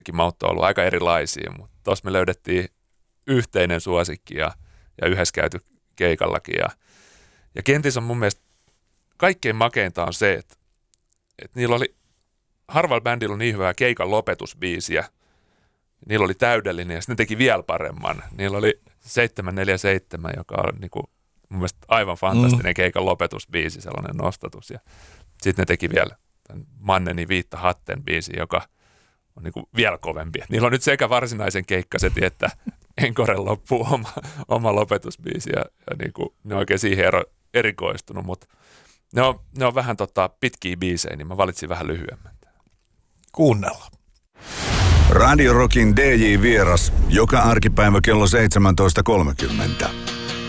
maut on ollut aika erilaisia, mutta tuossa me löydettiin yhteinen suosikki ja yhdessä käyty keikallakin. Ja kenties on mun mielestä kaikkein makeinta on se, että niillä oli, harvalla bändillä on niin hyvää keikan lopetusbiisiä, niillä oli täydellinen ja sitten ne teki vielä paremman. Niillä oli 747, joka on niin kuin, mun mielestä aivan fantastinen keikan lopetusbiisi, sellainen nostatus. Ja sitten ne teki vielä tämän Manneni Viitta Hatten biisi, joka on niin kuin vielä kovempi. Niillä on nyt sekä varsinaisen keikkasetin että Enkoren loppuun oma lopetusbiisi ja niin kuin, ne on oikein siihen erikoistunut, mutta ne on vähän pitkiä biisejä, niin mä valitsin vähän lyhyemmän. Kuunnellaan. Radio Rockin DJ-vieras joka arkipäivä kello 17.30.